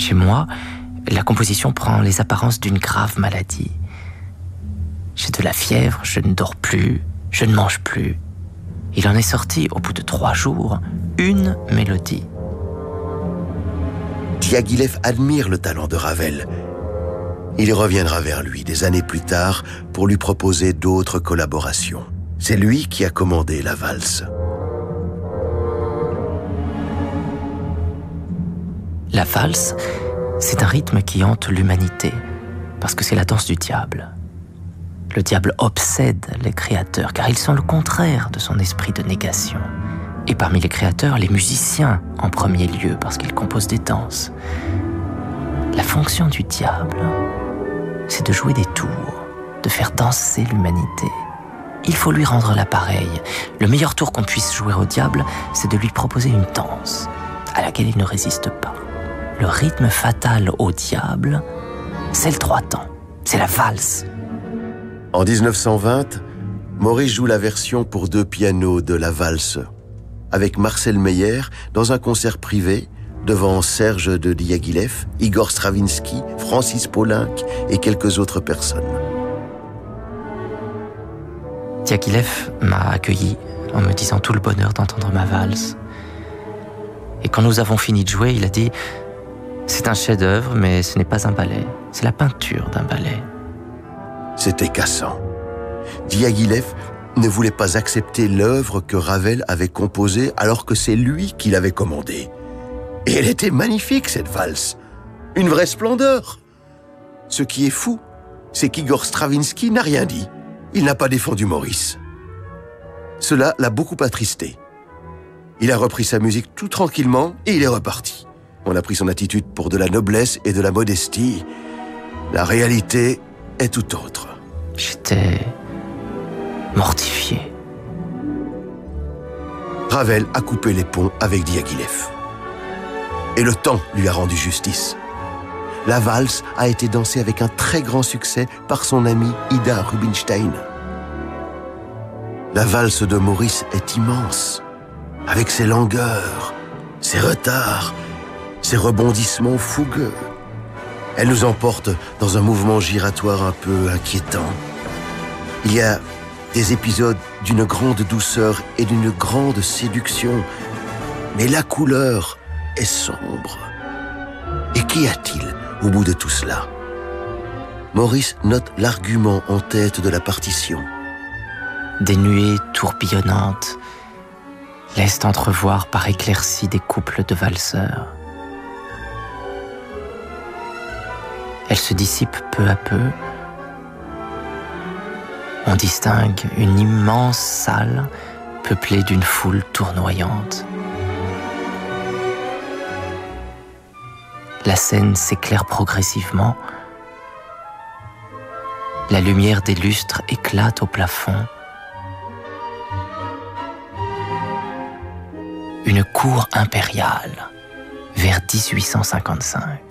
Chez moi, la composition prend les apparences d'une grave maladie. J'ai de la fièvre, je ne dors plus, je ne mange plus. Il en est sorti, au bout de 3 jours, une mélodie. Diaghilev admire le talent de Ravel. Il reviendra vers lui des années plus tard pour lui proposer d'autres collaborations. C'est lui qui a commandé la valse. La valse, c'est un rythme qui hante l'humanité, parce que c'est la danse du diable. Le diable obsède les créateurs, car ils sont le contraire de son esprit de négation. Et parmi les créateurs, les musiciens en premier lieu, parce qu'ils composent des danses. La fonction du diable, c'est de jouer des tours, de faire danser l'humanité. Il faut lui rendre l'appareil. Le meilleur tour qu'on puisse jouer au diable, c'est de lui proposer une danse, à laquelle il ne résiste pas. Le rythme fatal au diable, c'est le 3-temps, c'est la valse. En 1920, Maurice joue la version pour 2 pianos de la valse, avec Marcel Meyer dans un concert privé devant Serge de Diaghilev, Igor Stravinsky, Francis Poulenc et quelques autres personnes. Diaghilev m'a accueilli en me disant tout le bonheur d'entendre ma valse. Et quand nous avons fini de jouer, il a dit « C'est un chef-d'œuvre, mais ce n'est pas un ballet. C'est la peinture d'un ballet. » C'était cassant. Diaghilev ne voulait pas accepter l'œuvre que Ravel avait composée alors que c'est lui qui l'avait commandée. Et elle était magnifique, cette valse. Une vraie splendeur. Ce qui est fou, c'est qu'Igor Stravinsky n'a rien dit. Il n'a pas défendu Maurice. Cela l'a beaucoup attristé. Il a repris sa musique tout tranquillement et il est reparti. On a pris son attitude pour de la noblesse et de la modestie. La réalité est tout autre. J'étais mortifié. Ravel a coupé les ponts avec Diaghilev. Et le temps lui a rendu justice. La valse a été dansée avec un très grand succès par son amie Ida Rubinstein. La valse de Maurice est immense, avec ses longueurs, ses retards, ses rebondissements fougueux. Elle nous emporte dans un mouvement giratoire un peu inquiétant. Il y a des épisodes d'une grande douceur et d'une grande séduction, mais la couleur est sombre. Et qu'y a-t-il au bout de tout cela? Maurice note l'argument en tête de la partition. Des nuées tourbillonnantes laissent entrevoir par éclaircies des couples de valseurs. Elles se dissipent peu à peu. On distingue une immense salle peuplée d'une foule tournoyante. La scène s'éclaire progressivement. La lumière des lustres éclate au plafond. Une cour impériale vers 1855.